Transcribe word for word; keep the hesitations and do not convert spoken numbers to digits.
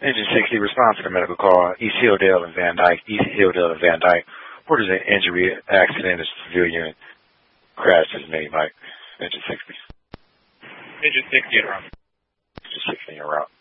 Engine sixty, response to the medical call. East Hilldale and Van Dyke. East Hilldale and Van Dyke. Reported an injury, accident, a civilian crash is made, Mike. Engine sixty. Engine sixty en route. Engine sixty en route.